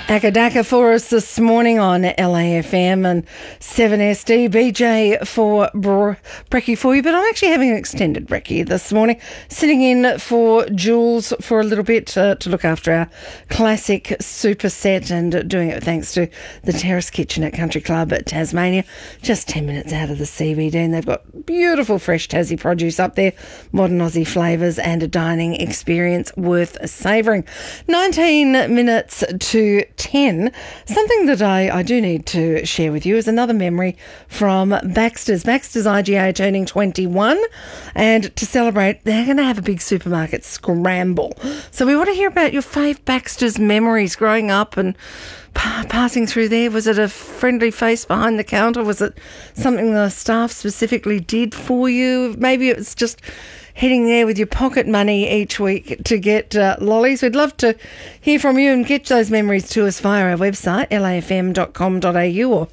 Akadaka for us this morning on LAFM and 7SD. BJ for brekkie for you, but I'm actually having an extended brekkie this morning, sitting in for Jules for a little bit to look after our classic superset, and doing it thanks to the Terrace Kitchen at Country Club at Tasmania, just 10 minutes out of the CBD, and they've got beautiful fresh Tassie produce up there, modern Aussie flavours, and a dining experience worth savouring. 19 minutes to 10. Something that I do need to share with you is another memory from Baxter's. Baxter's IGA turning 21, and to celebrate, they're going to have a big supermarket scramble. So we want to hear about your fave Baxter's memories growing up and passing through there. Was it a friendly face behind the counter? Was it something the staff specifically did for you? Maybe it was just heading there with your pocket money each week to get lollies. We'd love to hear from you and get those memories to us via our website, lafm.com.au or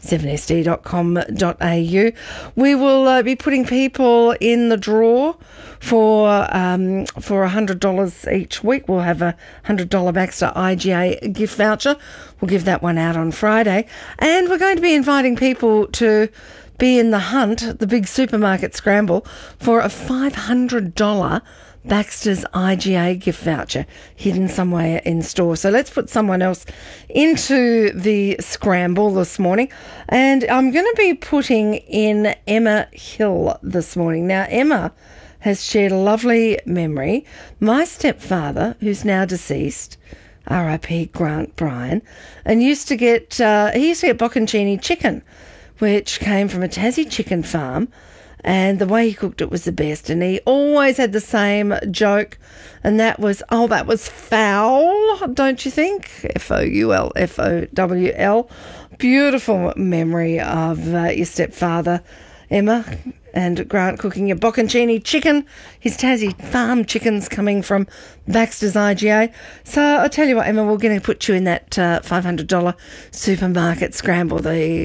7sd.com.au. We will be putting people in the draw for $100 each week. We'll have a $100 Baxter IGA gift voucher. We'll give that one out on Friday. And we're going to be inviting people to be in the hunt, the big supermarket scramble, for a $500 Baxter's IGA gift voucher hidden somewhere in store. So let's put someone else into the scramble this morning. And I'm going to be putting in Emma Hill this morning. Now, Emma has shared a lovely memory. My stepfather, who's now deceased, R.I.P. Grant Bryan, and used to get bocconcini chicken, which came from a Tassie chicken farm, and the way he cooked it was the best. And he always had the same joke, and that was, oh, that was foul, don't you think? Foul, F-O-W-L. Beautiful memory of your stepfather, Emma, and Grant cooking your bocconcini chicken, his Tassie farm chickens coming from Baxter's IGA. So I'll tell you what, Emma, we're going to put you in that $500 supermarket scramble.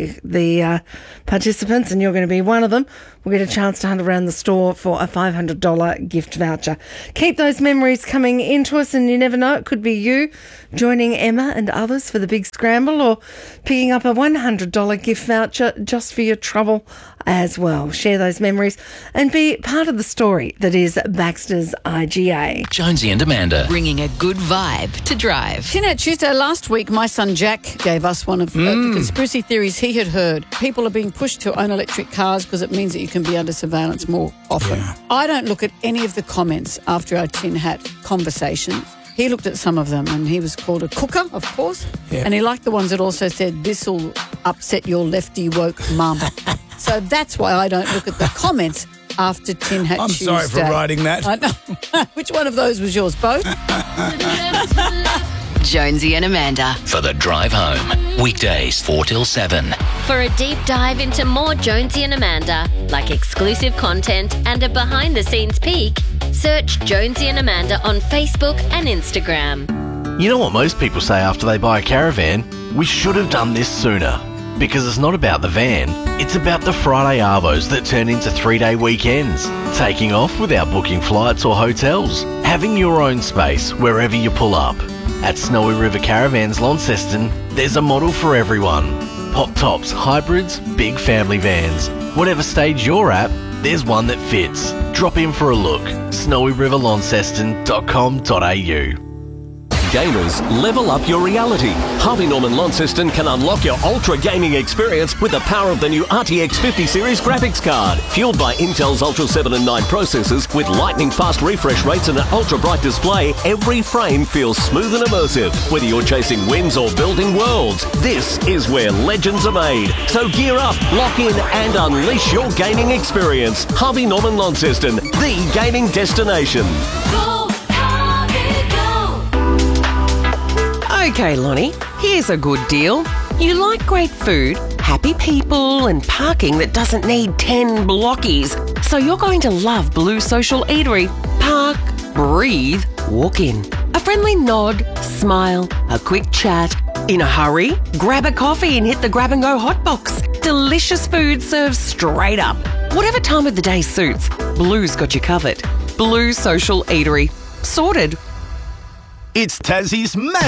The participants, and you're going to be one of them, will get a chance to hunt around the store for a $500 gift voucher. Keep those memories coming into us, and you never know, it could be you joining Emma and others for the big scramble, or picking up a $100 gift voucher just for your trouble as well. Share those memories and be part of the story that is Baxter's IGA. Jonesy and Amanda. Bringing a good vibe to drive. Tinette, Tuesday last week, my son Jack gave us one of the conspiracy theories he had heard. People are being pushed to own electric cars because it means that you can be under surveillance more often. Yeah. I don't look at any of the comments after our tin hat conversation. He looked at some of them, and he was called a cooker, of course. Yeah. And he liked the ones that also said, "This'll upset your lefty woke mum." So that's why I don't look at the comments after Tin Hat Tuesday. I'm sorry for writing that. I know. Which one of those was yours? Both? Jonesy and Amanda. For the drive home. Weekdays 4 till 7. For a deep dive into more Jonesy and Amanda, like exclusive content and a behind-the-scenes peek, search Jonesy and Amanda on Facebook and Instagram. You know what most people say after they buy a caravan? We should have done this sooner. Because it's not about the van, it's about the Friday arvos that turn into 3-day weekends. Taking off without booking flights or hotels. Having your own space wherever you pull up. At Snowy River Caravans Launceston, there's a model for everyone. Pop tops, hybrids, big family vans. Whatever stage you're at, there's one that fits. Drop in for a look. snowyriverlaunceston.com.au. Gamers, level up your reality. Harvey Norman Launceston can unlock your ultra gaming experience with the power of the new RTX 50 series graphics card. Fueled by Intel's Ultra 7 and 9 processors with lightning fast refresh rates and an ultra bright display, every frame feels smooth and immersive. Whether you're chasing wins or building worlds, this is where legends are made. So gear up, lock in and unleash your gaming experience. Harvey Norman Launceston, the gaming destination. Okay, Lonnie, here's a good deal. You like great food, happy people and parking that doesn't need 10 blockies. So you're going to love Blue Social Eatery. Park, breathe, walk in. A friendly nod, smile, a quick chat. In a hurry, grab a coffee and hit the grab-and-go hotbox. Delicious food served straight up. Whatever time of the day suits, Blue's got you covered. Blue Social Eatery. Sorted. It's Tassie's massive